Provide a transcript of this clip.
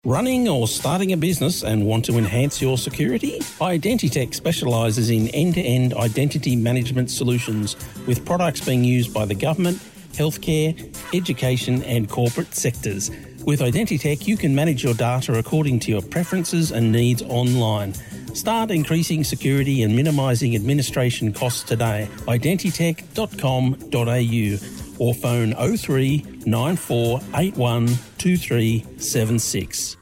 Running or starting a business and want to enhance your security? Identitech specialises in end-to-end identity management solutions with products being used by the government, healthcare, education and corporate sectors. With Identitech, you can manage your data according to your preferences and needs online. Start increasing security and minimising administration costs today. Identitech.com.au or phone 03 9481 2376.